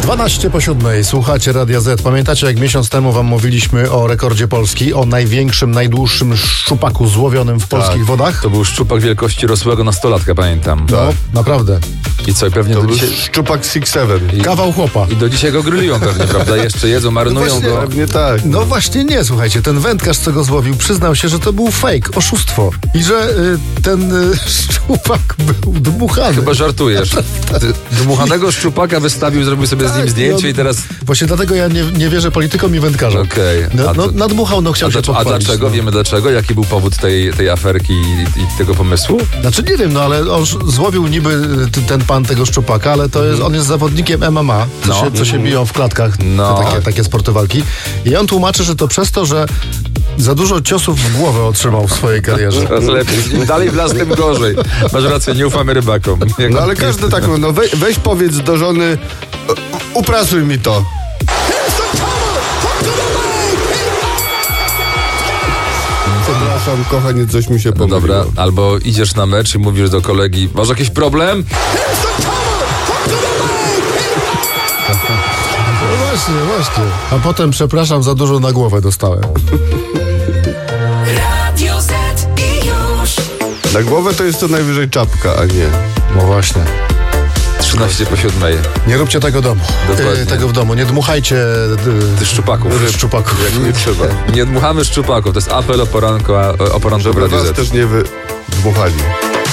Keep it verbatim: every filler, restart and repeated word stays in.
dwanaście po siódmej, słuchacie Radia Z. Pamiętacie, jak miesiąc temu wam mówiliśmy o rekordzie Polski, o największym, najdłuższym szczupaku złowionym w polskich tak. wodach? To był szczupak wielkości rosłego nastolatka, pamiętam. No, tak. Naprawdę. I co, i pewnie To do był dzisiaj... szczupak six seven. I, Kawał chłopa. I do dzisiaj go grillują pewnie, prawda? Jeszcze jedzą, marynują No właśnie, go. Pewnie tak. No właśnie nie, słuchajcie, ten wędkarz, co go złowił, przyznał się, że to był fake, oszustwo. I że y, ten y, szczupak był dmuchany. Chyba żartujesz. Ty dmuchanego szczupaka wystawił, zrobił sobie z nim Tak, zdjęcie no, i teraz... Właśnie dlatego ja nie, nie wierzę politykom i wędkarzom. Okej. No, A no, to- nadmuchał, no chciał A, się dlaczego- a pochwalić. dlaczego? no. Wiemy dlaczego? Jaki był powód tej, tej aferki i, i tego pomysłu? Znaczy nie wiem, no ale on złowił niby t- ten pan tego szczupaka, ale to jest, on jest zawodnikiem M M A, co, No. się, co się biją w klatkach, No. te takie, takie sporty walki. I on tłumaczy, że to przez to, że za dużo ciosów w głowę otrzymał w swojej karierze. Coraz lepiej. Im dalej w las, tym gorzej. Masz rację, nie ufamy rybakom. Jak- No ale każdy tak mówi, no weź, weź powiedz do żony, u- uprasuj mi to. Przepraszam, kochanie, coś mi się No pomyliło. dobra, albo idziesz na mecz i mówisz do kolegi, masz jakiś problem? No właśnie, właśnie. A potem, przepraszam, za dużo na głowę dostałem. Radio Z i już. Na głowę to jest to najwyżej czapka, a nie. No właśnie. trzynaście po siódmej. Nie róbcie tego domu. Dokładnie. E, tego w domu. Nie dmuchajcie Ty szczupaków. e, szczupaków. Nie trzeba. Nie dmuchamy szczupaków, to jest apel o poranku, o poranku w Żeby Radiu was Z. też nie wy... dmuchali.